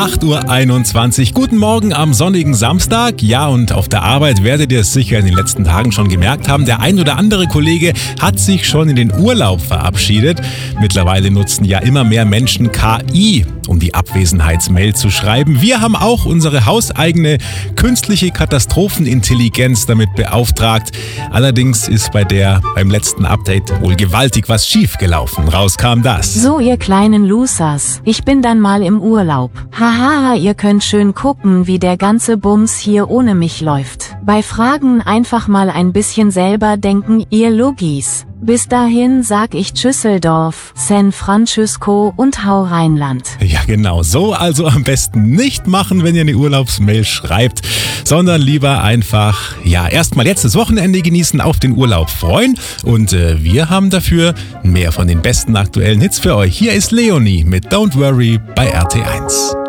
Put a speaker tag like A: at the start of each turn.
A: 8:21 Uhr. Guten Morgen am sonnigen Samstag. Ja, und auf der Arbeit werdet ihr es sicher in den letzten Tagen schon gemerkt haben. Der ein oder andere Kollege hat sich schon in den Urlaub verabschiedet. Mittlerweile nutzen ja immer mehr Menschen KI, um die Abwesenheitsmail zu schreiben. Wir haben auch unsere hauseigene künstliche Katastrophenintelligenz damit beauftragt. Allerdings ist beim letzten Update wohl gewaltig was schiefgelaufen. Raus kam das.
B: So, ihr kleinen Losers, ich bin dann mal im Urlaub. Haha, ihr könnt schön gucken, wie der ganze Bums hier ohne mich läuft. Bei Fragen einfach mal ein bisschen selber denken, ihr Logis. Bis dahin sag ich Tschüsseldorf, San Francisco und hau Rheinland.
A: Ja, genau so. Also am besten nicht machen, wenn ihr eine Urlaubsmail schreibt, sondern lieber einfach, erstmal jetzt das Wochenende genießen, auf den Urlaub freuen. Und wir haben dafür mehr von den besten aktuellen Hits für euch. Hier ist Leonie mit Don't Worry bei RT1.